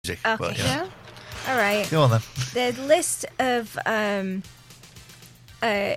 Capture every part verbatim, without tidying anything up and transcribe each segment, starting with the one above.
music. Okay. But, you know. Yeah. All right. Go on then. The list of um, uh,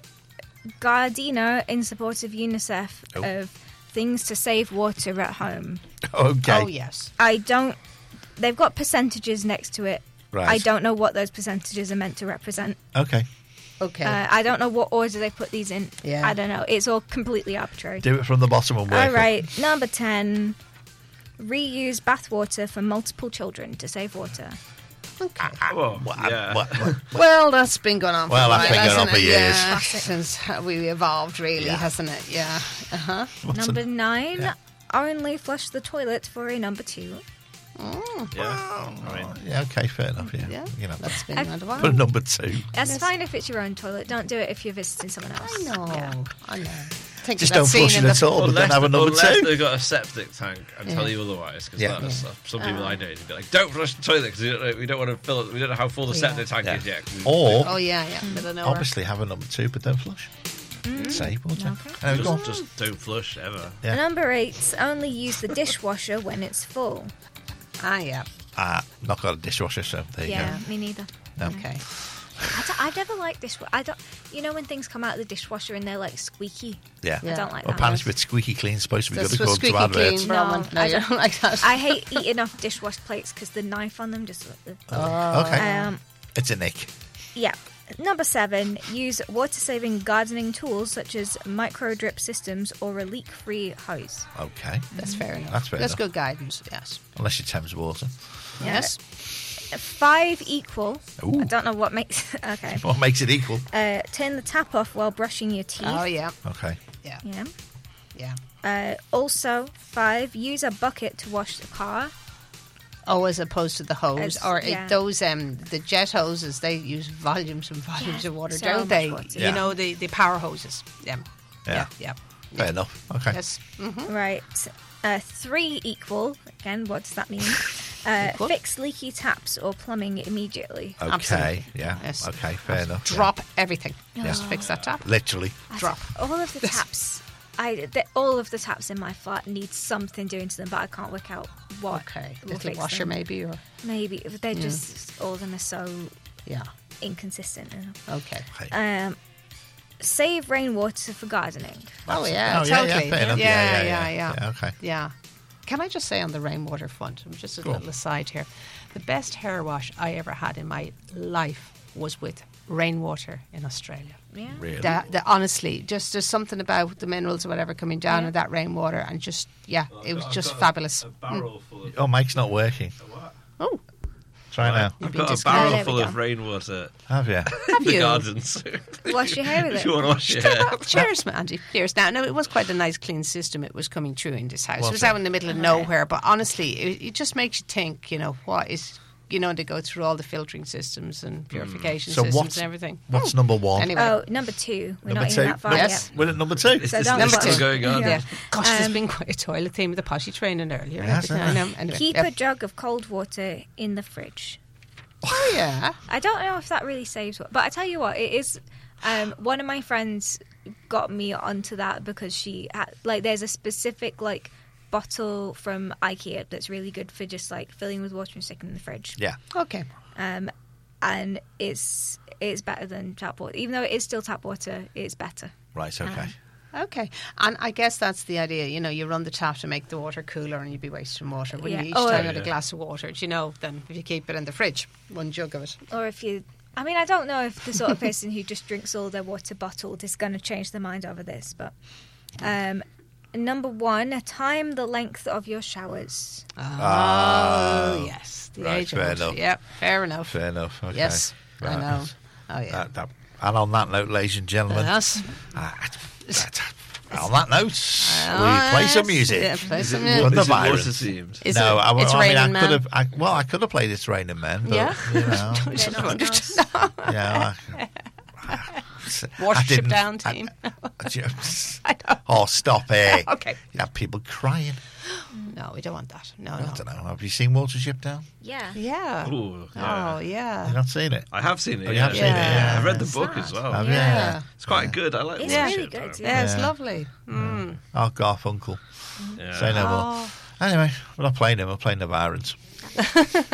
Gardena in support of UNICEF Oh. of things to save water at home. Okay. Oh, yes. I don't. They've got percentages next to it. Right. I don't know what those percentages are meant to represent. Okay. Okay. Uh, I don't know what order they put these in. Yeah. I don't know. It's all completely arbitrary. Do it from the bottom and work All up. right. Number ten. Reuse bathwater for multiple children to save water. okay. Well, What- yeah. what- what- Well, that's been going on for Well, a while, that's been going on hasn't for it? years. Yeah, Classic. since we evolved, really, Yeah. hasn't it? Yeah. Uh-huh. what's Number a- nine. yeah. Only flush the toilet for a number two. Yeah. I mean, Yeah, okay, fair enough, yeah. Yeah, You know, that's been I've- around a while. but number two. That's Yes. fine if it's your own toilet. Don't do it if you're visiting someone else. I know. Yeah. I know. Think Just of that don't scene flush in it the- at all, but unless, then have a number unless two. they've got a septic tank and tell Yeah. you otherwise, because Yeah. some people I know would be like, "Don't flush the toilet because we don't, know- we don't want to fill it. We don't know how full the Yeah. septic tank Yeah. is yet." 'cause we- Or, Oh, yeah, yeah. Middle of nowhere. obviously, have a number two, but don't flush. Save water. Okay. There we go. just, just don't flush ever. Yeah. Number eight. Only use the dishwasher when it's full. Ah, yeah. Ah, not got a dishwasher, so there you Yeah, me neither. go. Okay. I don't, I've never liked dishwasher. I don't. You know when things come out of the dishwasher and they're like squeaky. Yeah. I don't like Well, that. apparently it's a bit squeaky clean. Supposed to be That's good what according to squeaky adverts. clean, No, Roman. No, I you don't- don't like that. I hate eating off dishwash plates because the knife on them just. Okay. Um, It's a nick. yeah. Number seven. Use water-saving gardening tools such as micro drip systems or a leak-free hose. Okay. That's fair enough. That's fair That's enough. good guidance, yes. Unless you Thames water. Yes. Five equal. Ooh. I don't know what makes. Okay. What makes it equal? Uh, turn the tap off while brushing your teeth. Oh, yeah. Okay. Yeah. Yeah. Yeah. Uh, also, five. Use a bucket to wash the car. Oh, as opposed to the hose. As- or it- yeah. those, um, the jet hoses, they use volumes and volumes Yeah, of water, so don't much they? water. Yeah. You know, the, the power hoses. Yeah. Yeah. Yeah. Fair enough. Okay. Yes. Mm-hmm. Right. Uh, three equal. Again, what does that mean? Uh, Equal. fix leaky taps or plumbing immediately. Okay. Absolutely. Yeah. Yes. Okay. Fair enough. yeah. Drop everything. Yeah. Just fix that tap. Literally. Drop. All of the taps. I the, all of the taps in my flat need something doing to them, but I can't work out what. Okay. will Little fix washer, them. maybe, or Maybe if they're just all of them are so yeah. inconsistent. Okay. Okay. Um, save rainwater for gardening. Oh yeah, Oh, yeah, totally. yeah, fair enough. Yeah, Yeah, yeah, yeah, yeah, yeah. Yeah, okay. Yeah. Can I just say on the rainwater front, just a Go on. little aside here, the best hair wash I ever had in my life was with rainwater in Australia. Yeah. Really. That, that honestly, just there's something about the minerals or whatever coming down Yeah. in that rainwater, and just yeah, I've it was got- I've just got a- fabulous. A barrel full of. Oh, Mike's not working. Oh, Try now. I've been got a discounted. barrel There we full go. of rainwater Have you? have in the you? gardens. Wash your hair with If you it. want to wash your hair. Oh, cheers, Andy. Cheers. Now, no, it was quite a nice, clean system. It was coming through in this house. Was it was it? out in the middle of nowhere, but honestly, it, it just makes you think. You know, what is you know they go through all the filtering systems and purification So systems what's and everything. what's number one? Anyway, Oh, number two. We're Number not two. even that far Yes. yet. We're at number two. Is So this don't number watch still it. going on? yeah. Gosh, there's Um, been quite a toilet theme with the potty training earlier. Yes, I yeah. know. Anyway, Keep yeah. a jug of cold water in the fridge. Oh yeah. I don't know if that really saves what, but I tell you what, it is. Um, one of my friends got me onto that because she had, like, there's a specific like bottle from IKEA that's really good for just like filling with water and sticking in the fridge. Yeah. Okay. Um, and it's it's better than tap water, even though it is still tap water. It's better. Right. Okay. Okay. And I guess that's the idea. You know, you run the tap to make the water cooler, and you'd be wasting water. When Yeah. you each Oh, time yeah. had a glass of water, do you know? Then if you keep it in the fridge, one jug of it. Or if you, I mean, I don't know if the sort of person who just drinks all their water bottled is going to change their mind over this, but um, number one, time the length of your showers. Oh, yes. The right, age fair of it. enough. Yep, fair enough. Fair enough. Okay. Yes, I Right. know. Oh, yeah. That, that, and on that note, ladies and gentlemen, Yes. uh, that- on that note, Oh, we play some yes. music. Yeah, play Is some it, music. From the is it water Byrons. themed? Is no, it? I, It's I mean, I Raining could Man. have. I, well, I could have played "It's Raining Men," but Yeah. you know, They're Just not wondered. nice. yeah. I, I Watership didn't- Down I- team. I just- I know. oh, stop it! Okay. You have people crying. No, we don't want that. No, I no. don't know. Have you seen Watership Down? Yeah. Yeah. Ooh, yeah. Oh, yeah. You've not seen it? I have seen it. Oh, you yeah. have seen it, yeah. I've read the It's book sad. as well. Have you? Yeah. It's quite good. I like It's Watership really Down. good, Yeah, it's Yeah. lovely. Mm. Oh, Garfunkel. Yeah. Say no more. Oh. Anyway, we're not playing him. We're playing the Byrons.